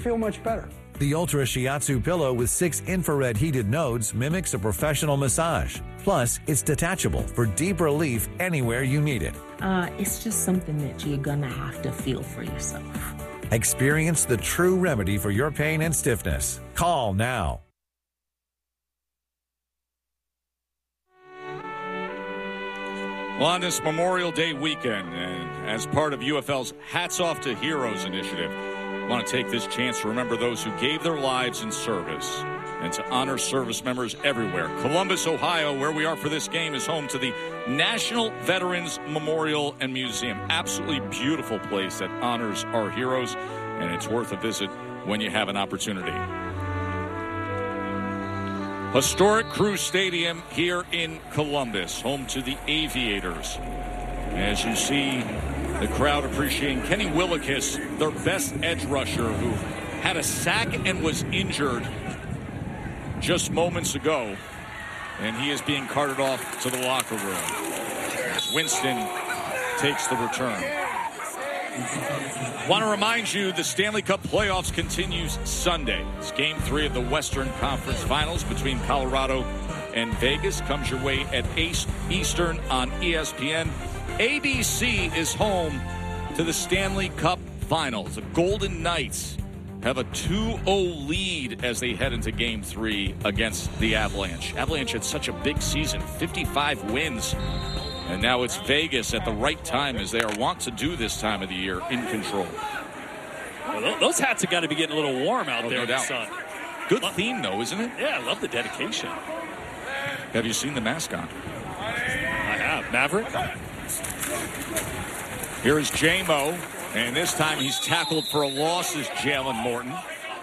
feel much better. The Ultra Shiatsu pillow with 6 infrared heated nodes mimics a professional massage. Plus, it's detachable for deep relief anywhere you need it. It's just something that you're gonna have to feel for yourself. Experience the true remedy for your pain and stiffness. Call now. Well, on this Memorial Day weekend, and as part of UFL's Hats Off to Heroes initiative, I want to take this chance to remember those who gave their lives in service and to honor service members everywhere. Columbus, Ohio, where we are for this game, is home to the National Veterans Memorial and Museum. Absolutely beautiful place that honors our heroes, and it's worth a visit when you have an opportunity. Historic Crew Stadium here in Columbus, home to the Aviators. As you see the crowd appreciating Kenny Willekes, their best edge rusher, who had a sack and was injured just moments ago. And he is being carted off to the locker room. Winston takes the return. Want to remind you, the Stanley Cup playoffs continues Sunday. It's Game 3 of the Western Conference Finals between Colorado and Vegas. Comes your way at 8 Eastern on ESPN. ABC is home to the Stanley Cup Finals. The Golden Knights have a 2-0 lead as they head into Game 3 against the Avalanche. Avalanche had such a big season, 55 wins. And now it's Vegas at the right time, as they are wont to do this time of the year, in control. Well, those hats have got to be getting a little warm out there no in the doubt. sun. Good theme, though, isn't it? Yeah, I love the dedication. Have you seen the mascot? I have. Maverick. Here is J-Mo, and this time he's tackled for a loss as Jalen Morton.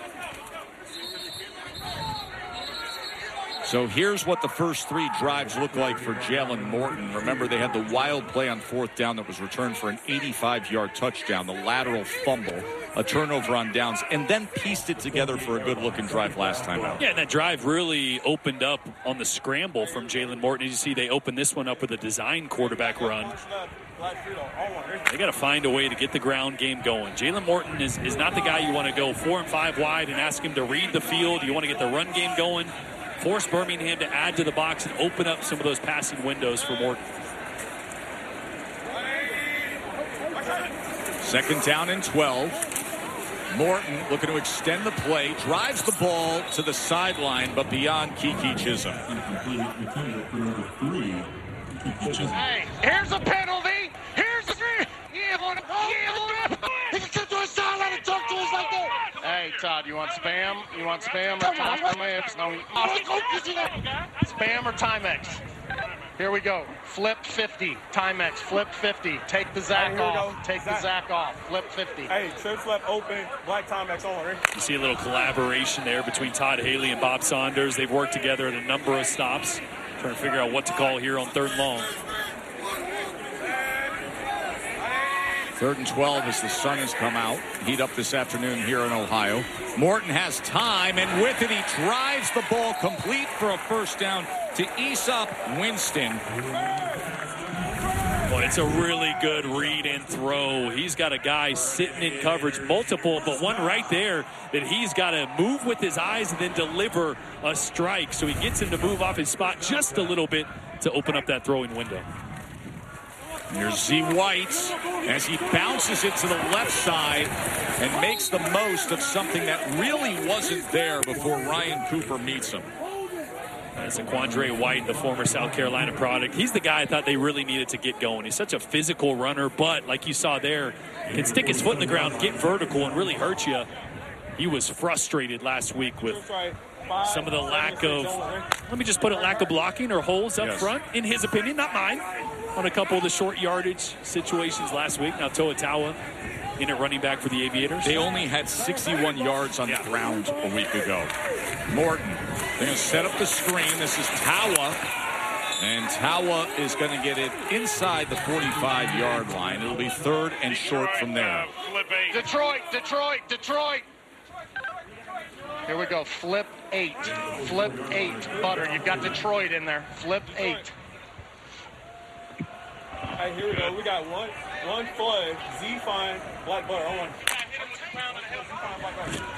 So here's what the first 3 drives look like for Jalen Morton. Remember, they had the wild play on 4th down that was returned for an 85-yard touchdown, the lateral fumble, a turnover on downs, and then pieced it together for a good-looking drive last time out. Yeah, and that drive really opened up on the scramble from Jalen Morton. As you see, they opened this one up with a design quarterback run. They got to find a way to get the ground game going. Jalen Morton is not the guy you want to go 4 and 5 wide and ask him to read the field. You want to get the run game going. Force Birmingham to add to the box and open up some of those passing windows for Morton. 2nd down and 12. Morton looking to extend the play, drives the ball to the sideline, but beyond Kiki Chisholm. Hey, here's a penalty. Here's a he can come to his sideline and talk to us like that. Hey, Todd, you want spam? You want spam or Timex? No. Spam or Timex? Here we go. Flip 50. Timex. Flip 50. Take the Zach off. Take the Zach off. Flip 50. Hey, church left open. Black Timex on, right? You see a little collaboration there between Todd Haley and Bob Saunders. They've worked together at a number of stops, trying to figure out what to call here on 3rd and long. 3rd and 12 as the sun has come out. Heat up this afternoon here in Ohio. Morton has time, and with it, he drives the ball complete for a first down to Aesop Winston. Well, it's a really good read and throw. He's got a guy sitting in coverage, multiple, but one right there that he's got to move with his eyes and then deliver a strike. So he gets him to move off his spot just a little bit to open up that throwing window. Here's Z. White as he bounces it to the left side and makes the most of something that really wasn't there before Ryan Cooper meets him. That's Quandre White, the former South Carolina product. He's the guy I thought they really needed to get going. He's such a physical runner, but like you saw there, can stick his foot in the ground, get vertical, and really hurt you. He was frustrated last week with some of the lack of, let me just put it, lack of blocking or holes up front, in his opinion, not mine, on a couple of the short yardage situations last week. Now Toa Taua in at running back for the Aviators. They only had 61 yards on the ground a week ago. Morton, they're going to set up the screen. This is Taua, and Taua is going to get it inside the 45-yard line. It'll be 3rd and short from there. Detroit. Here we go. Flip 8. Butter, you've got Detroit in there. Flip 8. Hey, here we go. We got one flag. Z fine. Black Butter on.